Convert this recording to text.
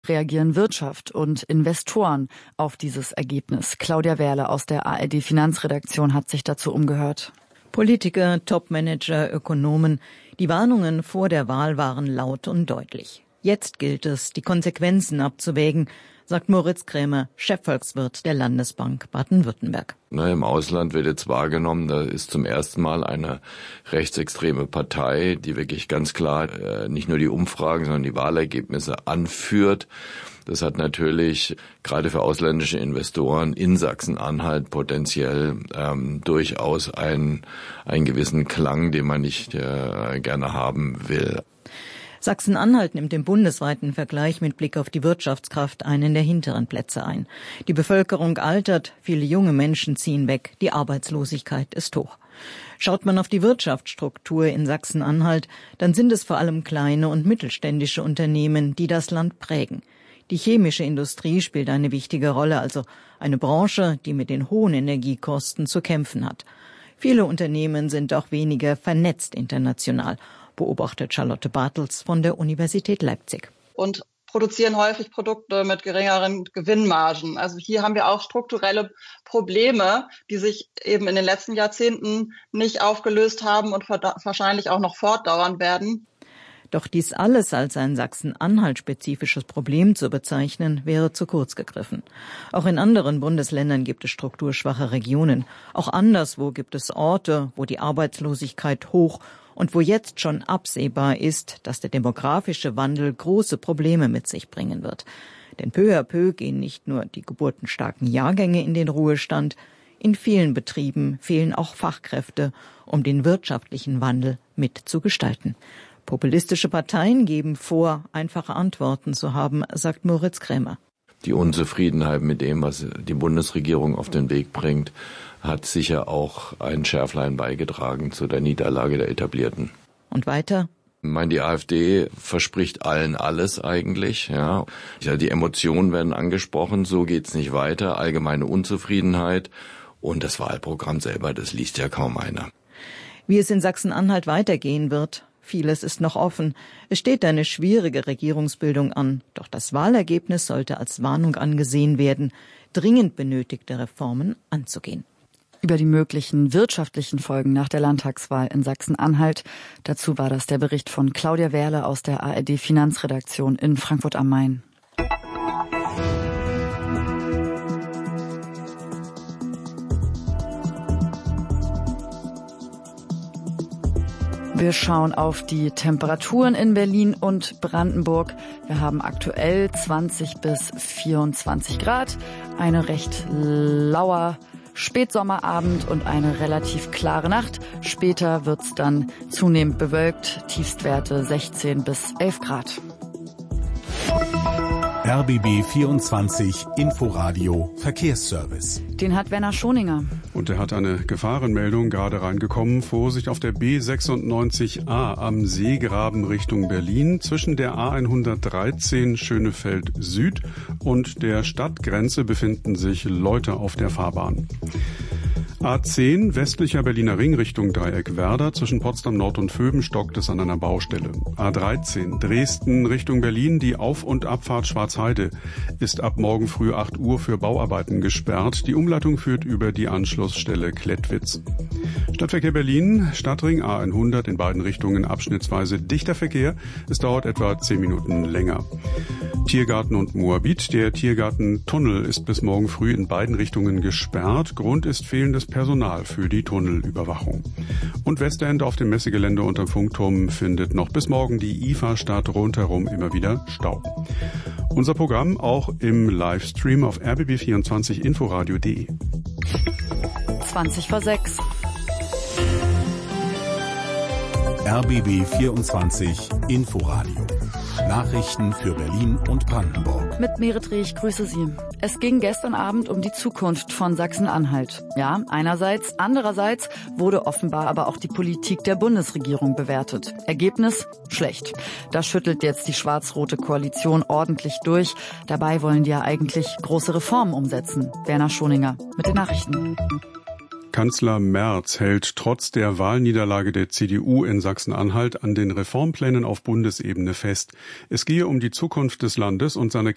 Reagieren Wirtschaft und Investoren auf dieses Ergebnis? Claudia Werle aus der ARD-Finanzredaktion hat sich dazu umgehört. Politiker, Topmanager, Ökonomen, die Warnungen vor der Wahl waren laut und deutlich. Jetzt gilt es, die Konsequenzen abzuwägen, sagt Moritz Krämer, Chefvolkswirt der Landesbank Baden-Württemberg. Im Ausland wird jetzt wahrgenommen, da ist zum ersten Mal eine rechtsextreme Partei, die wirklich ganz klar nicht nur die Umfragen, sondern die Wahlergebnisse anführt. Das hat natürlich gerade für ausländische Investoren in Sachsen-Anhalt potenziell durchaus einen gewissen Klang, den man nicht gerne haben will. Sachsen-Anhalt nimmt im bundesweiten Vergleich mit Blick auf die Wirtschaftskraft einen der hinteren Plätze ein. Die Bevölkerung altert, viele junge Menschen ziehen weg, die Arbeitslosigkeit ist hoch. Schaut man auf die Wirtschaftsstruktur in Sachsen-Anhalt, dann sind es vor allem kleine und mittelständische Unternehmen, die das Land prägen. Die chemische Industrie spielt eine wichtige Rolle, also eine Branche, die mit den hohen Energiekosten zu kämpfen hat. Viele Unternehmen sind auch weniger vernetzt international, beobachtet Charlotte Bartels von der Universität Leipzig. Und produzieren häufig Produkte mit geringeren Gewinnmargen. Also hier haben wir auch strukturelle Probleme, die sich eben in den letzten Jahrzehnten nicht aufgelöst haben und wahrscheinlich auch noch fortdauern werden. Doch dies alles als ein Sachsen-Anhalt-spezifisches Problem zu bezeichnen, wäre zu kurz gegriffen. Auch in anderen Bundesländern gibt es strukturschwache Regionen. Auch anderswo gibt es Orte, wo die Arbeitslosigkeit hoch und wo jetzt schon absehbar ist, dass der demografische Wandel große Probleme mit sich bringen wird. Denn peu à peu gehen nicht nur die geburtenstarken Jahrgänge in den Ruhestand, in vielen Betrieben fehlen auch Fachkräfte, um den wirtschaftlichen Wandel mitzugestalten. Populistische Parteien geben vor, einfache Antworten zu haben, sagt Moritz Krämer. Die Unzufriedenheit mit dem, was die Bundesregierung auf den Weg bringt, hat sicher auch ein Schärflein beigetragen zu der Niederlage der Etablierten. Und weiter? Die AfD verspricht allen alles eigentlich. Ja, die Emotionen werden angesprochen, so geht's nicht weiter. Allgemeine Unzufriedenheit und das Wahlprogramm selber, das liest ja kaum einer. Wie es in Sachsen-Anhalt weitergehen wird, vieles ist noch offen. Es steht eine schwierige Regierungsbildung an. Doch das Wahlergebnis sollte als Warnung angesehen werden, dringend benötigte Reformen anzugehen. Über die möglichen wirtschaftlichen Folgen nach der Landtagswahl in Sachsen-Anhalt. Dazu war das der Bericht von Claudia Werle aus der ARD-Finanzredaktion in Frankfurt am Main. Wir schauen auf die Temperaturen in Berlin und Brandenburg. Wir haben aktuell 20 bis 24 Grad, eine recht lauer Spätsommerabend und eine relativ klare Nacht. Später wird's dann zunehmend bewölkt, Tiefstwerte 16 bis 11 Grad. RBB 24 Inforadio Verkehrsservice. Den hat Werner Schoninger. Und er hat eine Gefahrenmeldung gerade reingekommen. Vorsicht auf der B96A am Seegraben Richtung Berlin zwischen der A113 Schönefeld Süd und der Stadtgrenze befinden sich Leute auf der Fahrbahn. A10 westlicher Berliner Ring Richtung Dreieck Werder zwischen Potsdam Nord und Vöben stockt es an einer Baustelle. A13 Dresden Richtung Berlin, die Auf- und Abfahrt Schwarzheide ist ab morgen früh 8 Uhr für Bauarbeiten gesperrt. Die Umleitung führt über die Anschlussstelle Klettwitz. Stadtverkehr Berlin, Stadtring A100 in beiden Richtungen abschnittsweise dichter Verkehr. Es dauert etwa 10 Minuten länger. Tiergarten und Moabit. Der Tiergartentunnel ist bis morgen früh in beiden Richtungen gesperrt. Grund ist fehlendes Personal für die Tunnelüberwachung. Und Westend auf dem Messegelände unterm Funkturm findet noch bis morgen die IFA statt, rundherum immer wieder Stau. Unser Programm auch im Livestream auf rbb24inforadio.de. 20 vor 6. RBB 24 Inforadio. Nachrichten für Berlin und Brandenburg. Mit Merit Reh, ich grüße Sie. Es ging gestern Abend um die Zukunft von Sachsen-Anhalt. Ja, einerseits. Andererseits wurde offenbar aber auch die Politik der Bundesregierung bewertet. Ergebnis? Schlecht. Das schüttelt jetzt die schwarz-rote Koalition ordentlich durch. Dabei wollen die ja eigentlich große Reformen umsetzen. Werner Schoninger mit den Nachrichten. Kanzler Merz hält trotz der Wahlniederlage der CDU in Sachsen-Anhalt an den Reformplänen auf Bundesebene fest. Es gehe um die Zukunft des Landes und seine